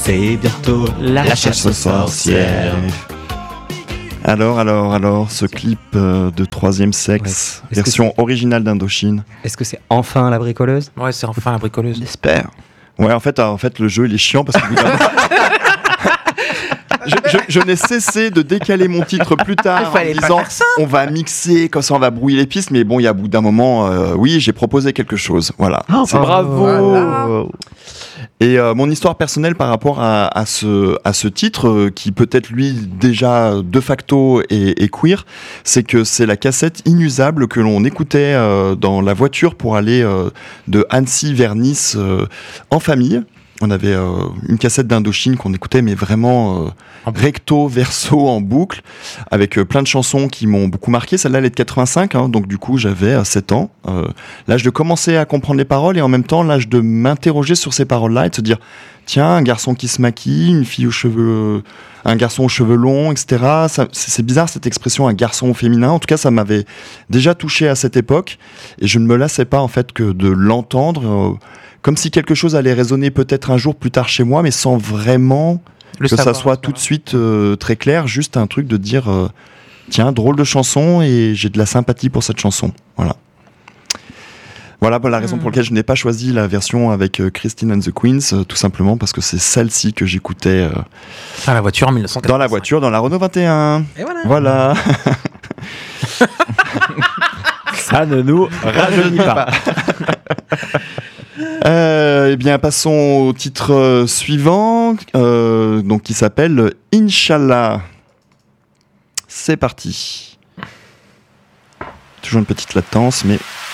C'est bientôt la chasse aux sorcières. Alors, ce clip de Troisième Sexe, Ouais. version originale d'Indochine. Est-ce que c'est enfin la bricoleuse ? Ouais, c'est enfin la bricoleuse. J'espère. Ouais, en fait, le jeu, il est chiant parce que je n'ai cessé de décaler mon titre plus tard en fallait pas disant faire ça. on va mixer, comme ça on va brouiller les pistes, mais bon, il y a au bout d'un moment, oui, j'ai proposé quelque chose. Voilà. C'est bravo. Voilà. Et mon histoire personnelle par rapport à ce titre, qui peut-être lui déjà de facto est queer, c'est que c'est la cassette inusable que l'on écoutait dans la voiture pour aller de Annecy vers Nice en famille. On avait une cassette d'Indochine qu'on écoutait, mais vraiment recto, verso, en boucle, avec plein de chansons qui m'ont beaucoup marqué. Celle-là, elle est de 85, hein, donc du coup, j'avais 7 ans. L'âge de commencer à comprendre les paroles et en même temps, l'âge de m'interroger sur ces paroles-là et de se dire, tiens, un garçon qui se maquille, une fille aux cheveux... un garçon aux cheveux longs, etc. C'est bizarre cette expression, un garçon au féminin. En tout cas, ça m'avait déjà touché à cette époque et je ne me lassais pas en fait que de l'entendre, comme si quelque chose allait résonner peut-être un jour plus tard chez moi, mais sans vraiment ça soit tout de suite très clair. Juste un truc de dire, tiens, drôle de chanson et j'ai de la sympathie pour cette chanson. Voilà la raison pour laquelle je n'ai pas choisi la version avec Christine and the Queens, tout simplement parce que c'est celle-ci que j'écoutais Dans la voiture en 1985. dans la voiture, dans la Renault 21. Et Voilà. Ça ne nous rajeunit pas. Eh bien, passons au titre suivant, donc qui s'appelle Inch'Allah. C'est parti. Toujours une petite latence, mais